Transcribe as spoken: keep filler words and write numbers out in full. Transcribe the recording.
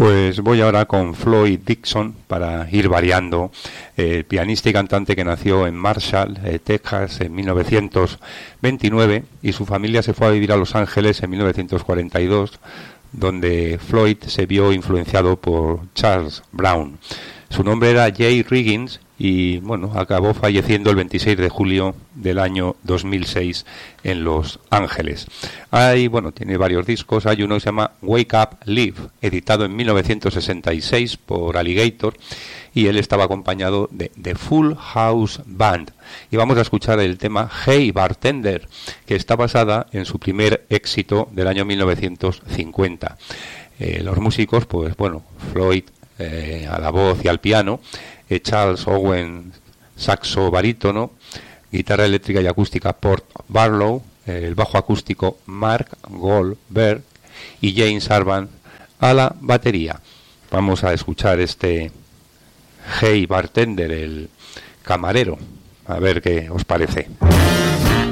Pues voy ahora con Floyd Dixon para ir variando. El eh, pianista y cantante que nació en Marshall, eh, Texas, en mil novecientos veintinueve, y su familia se fue a vivir a Los Ángeles en mil novecientos cuarenta y dos, donde Floyd se vio influenciado por Charles Brown. Su nombre era Jay Riggins y bueno, acabó falleciendo el veintiséis de julio del año dos mil seis en Los Ángeles. Hay, bueno, tiene varios discos. Hay uno que se llama Wake Up Live, editado en mil novecientos sesenta y seis por Alligator, y él estaba acompañado de The Full House Band. Y vamos a escuchar el tema Hey Bartender, que está basada en su primer éxito del año mil novecientos cincuenta. Eh, los músicos, pues bueno, Floyd eh, a la voz y al piano, eh, Charles Owen saxo barítono, guitarra eléctrica y acústica Port Barlow, eh, el bajo acústico Mark Goldberg y James Arban a la batería. Vamos a escuchar este Hey Bartender, el camarero, a ver qué os parece.